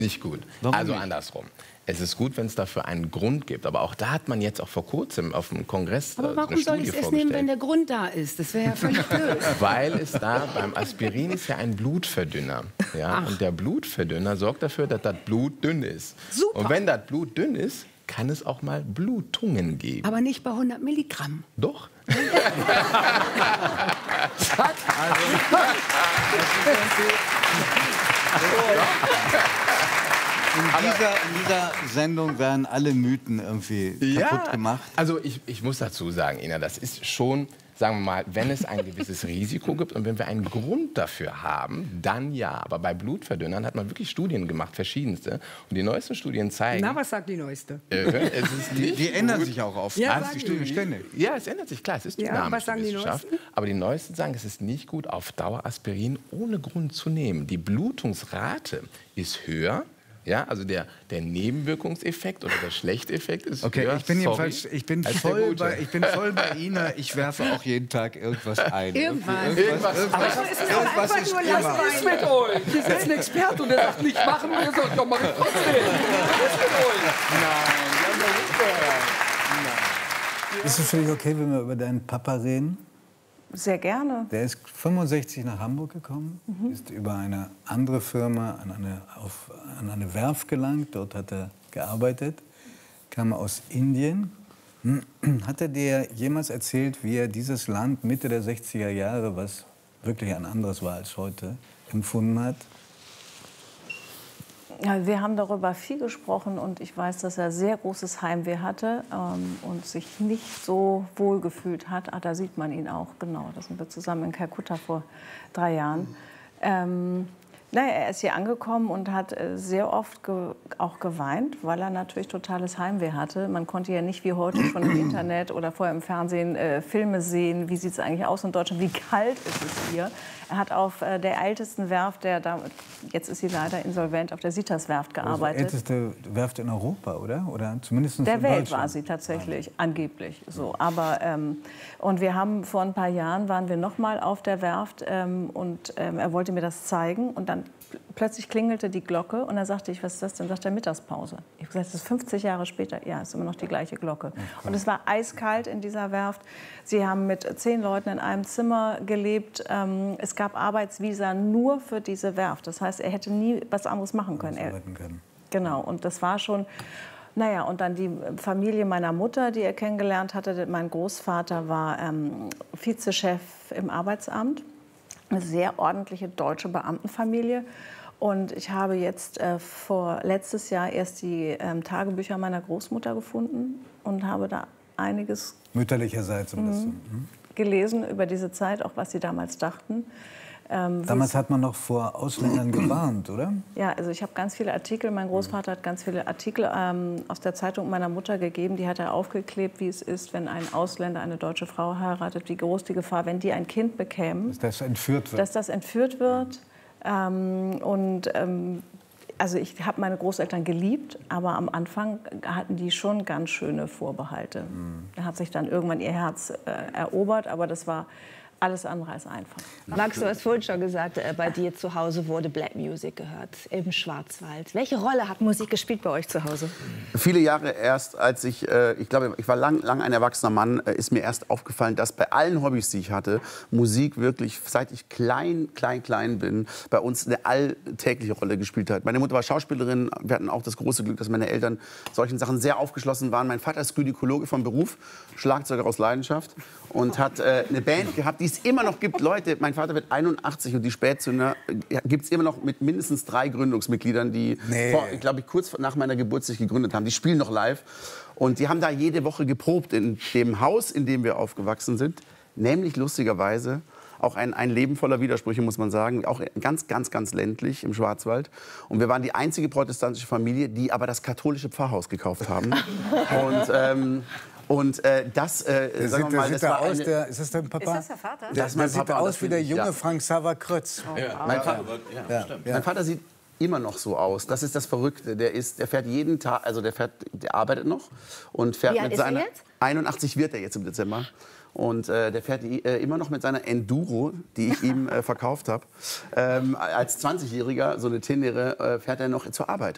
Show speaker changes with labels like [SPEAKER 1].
[SPEAKER 1] Nicht gut.
[SPEAKER 2] Warum
[SPEAKER 1] Also
[SPEAKER 2] nicht?
[SPEAKER 1] andersrum. Es ist gut, wenn es dafür einen Grund gibt. Aber auch da hat man jetzt auch vor kurzem auf dem Kongress
[SPEAKER 3] Aber
[SPEAKER 1] eine
[SPEAKER 3] warum soll
[SPEAKER 1] Studie
[SPEAKER 3] ich es erst
[SPEAKER 1] vorgestellt.
[SPEAKER 3] nehmen, wenn der Grund da ist? Das wäre ja völlig blöd.
[SPEAKER 1] Weil es da beim Aspirin ist ja ein Blutverdünner. Ja? Und der Blutverdünner sorgt dafür, dass das Blut dünn ist.
[SPEAKER 3] Super.
[SPEAKER 1] Und wenn das Blut dünn ist, kann es auch mal Blutungen geben.
[SPEAKER 3] Aber nicht bei 100 Milligramm.
[SPEAKER 1] Doch.
[SPEAKER 2] In dieser Sendung werden alle Mythen irgendwie kaputt gemacht.
[SPEAKER 1] Also ich muss dazu sagen, Ina, das ist schon, sagen wir mal, wenn es ein gewisses Risiko gibt und wenn wir einen Grund dafür haben, dann ja. Aber bei Blutverdünnern hat man wirklich Studien gemacht, verschiedenste. Und die neuesten Studien zeigen...
[SPEAKER 3] Na, was sagt die neueste?
[SPEAKER 1] es ist nicht
[SPEAKER 2] Die ändern
[SPEAKER 1] gut.
[SPEAKER 2] sich auch oft.
[SPEAKER 3] Ja,
[SPEAKER 2] die Studien ständig.
[SPEAKER 1] Ja, es ändert sich, klar, es ist
[SPEAKER 3] Ja,
[SPEAKER 1] dynamische
[SPEAKER 3] was sagen die
[SPEAKER 1] Wissenschaft.
[SPEAKER 3] Neuesten?
[SPEAKER 1] Aber die Neuesten sagen, es ist nicht gut, auf Dauer Aspirin ohne Grund zu nehmen. Die Blutungsrate ist höher. Ja, also der Nebenwirkungseffekt oder der Schlechteffekt ist
[SPEAKER 2] Okay,
[SPEAKER 1] höher,
[SPEAKER 2] ich bin jedenfalls, ich bin
[SPEAKER 1] als der
[SPEAKER 2] voll
[SPEAKER 1] gute.
[SPEAKER 2] bei Ina. Ich werfe auch jeden Tag irgendwas ein.
[SPEAKER 3] Irgendwas.
[SPEAKER 1] Irgendwas.
[SPEAKER 2] Irgendwas ist immer.
[SPEAKER 4] Was ist mit euch? Hier sitzt ein Experte und der sagt, nicht machen. Und ihr sagt, doch, mach ich trotzdem. Was ist mit euch?
[SPEAKER 5] Ist es für dich okay, wenn wir über deinen Papa reden?
[SPEAKER 6] Sehr gerne.
[SPEAKER 5] Der ist 65 nach Hamburg gekommen, ist über eine andere Firma an eine Werft gelangt. Dort hat er gearbeitet, kam aus Indien. Hat er dir jemals erzählt, wie er dieses Land Mitte der 60er Jahre, was wirklich ein anderes war als heute, empfunden hat?
[SPEAKER 6] Ja, wir haben darüber viel gesprochen und ich weiß, dass er sehr großes Heimweh hatte und sich nicht so wohl gefühlt hat. Ah, da sieht man ihn auch, genau. Da sind wir zusammen in Kalkutta vor 3 Jahren. Naja, er ist hier angekommen und hat sehr oft auch geweint, weil er natürlich totales Heimweh hatte. Man konnte ja nicht wie heute schon im Internet oder vorher im Fernsehen Filme sehen, wie sieht es eigentlich aus in Deutschland, wie kalt ist es hier. Er hat auf der ältesten Werft, jetzt ist sie leider insolvent, auf der Sitas-Werft gearbeitet.
[SPEAKER 5] Das ist die älteste Werft in Europa, oder? Oder zumindest in
[SPEAKER 6] Der Welt
[SPEAKER 5] Deutschland.
[SPEAKER 6] war sie tatsächlich, angeblich. So. Aber, und wir haben vor ein paar Jahren, waren wir noch mal auf der Werft und er wollte mir das zeigen. Und dann plötzlich klingelte die Glocke und dann sagte ich, was ist das denn? Sagt er, Mittagspause. Ich habe gesagt, das ist 50 Jahre später. Ja, ist immer noch die gleiche Glocke. Und es war eiskalt in dieser Werft. Sie haben mit 10 Leuten in einem Zimmer gelebt. Es gab Arbeitsvisa nur für diese Werft. Das heißt, er hätte nie was anderes machen können. Genau, und das war schon... Naja, und dann die Familie meiner Mutter, die er kennengelernt hatte. Mein Großvater war Vizechef im Arbeitsamt. Eine sehr ordentliche deutsche Beamtenfamilie. Und ich habe jetzt letztes Jahr erst die Tagebücher meiner Großmutter gefunden und habe da einiges
[SPEAKER 5] Mütterlicherseits ein bisschen.
[SPEAKER 6] gelesen über diese Zeit, auch was sie damals dachten.
[SPEAKER 5] Damals hat man noch vor Ausländern gewarnt, oder?
[SPEAKER 6] Ja, also ich habe ganz viele Artikel. Mein Großvater hat ganz viele Artikel aus der Zeitung meiner Mutter gegeben. Die hat er aufgeklebt, wie es ist, wenn ein Ausländer eine deutsche Frau heiratet. Wie groß die Gefahr, wenn die ein Kind bekämen.
[SPEAKER 5] Dass das entführt wird.
[SPEAKER 6] Dass das entführt wird. Also ich habe meine Großeltern geliebt, aber am Anfang hatten die schon ganz schöne Vorbehalte. Da hat sich dann irgendwann ihr Herz erobert, aber das war alles andere als einfach.
[SPEAKER 7] Max, du hast vorhin schon gesagt, bei dir zu Hause wurde Black Music gehört, im Schwarzwald. Welche Rolle hat Musik gespielt bei euch zu Hause?
[SPEAKER 8] Viele Jahre erst, als ich glaube, ich war lang ein erwachsener Mann, ist mir erst aufgefallen, dass bei allen Hobbys, die ich hatte, Musik wirklich, seit ich klein bin, bei uns eine alltägliche Rolle gespielt hat. Meine Mutter war Schauspielerin, wir hatten auch das große Glück, dass meine Eltern solchen Sachen sehr aufgeschlossen waren. Mein Vater ist Gynäkologe von Beruf, Schlagzeuger aus Leidenschaft und hat eine Band gehabt, die es immer noch gibt. Leute, mein Vater wird 81 und die Spätzünder gibt es immer noch mit mindestens 3 Gründungsmitgliedern, die, glaube ich, kurz nach meiner Geburt sich gegründet haben. Die spielen noch live und die haben da jede Woche geprobt in dem Haus, in dem wir aufgewachsen sind. Nämlich lustigerweise auch ein Leben voller Widersprüche, muss man sagen. Auch ganz ländlich im Schwarzwald. Und wir waren die einzige protestantische Familie, die aber das katholische Pfarrhaus gekauft haben. Das, sagen wir mal, das war
[SPEAKER 5] ist das dein Papa?
[SPEAKER 6] Ist das der Vater?
[SPEAKER 5] Das sieht aus wie der junge Frank Xaver-Krötz.
[SPEAKER 8] Mein Vater sieht immer noch so aus. Das ist das Verrückte. Der fährt jeden Tag, also der arbeitet noch und fährt
[SPEAKER 7] Wie alt
[SPEAKER 8] mit
[SPEAKER 7] ist er
[SPEAKER 8] seiner
[SPEAKER 7] jetzt?
[SPEAKER 8] 81 wird er jetzt im Dezember. Und der fährt immer noch mit seiner Enduro, die ich ihm verkauft habe. Als 20-Jähriger, so eine Tenere, fährt er noch zur Arbeit.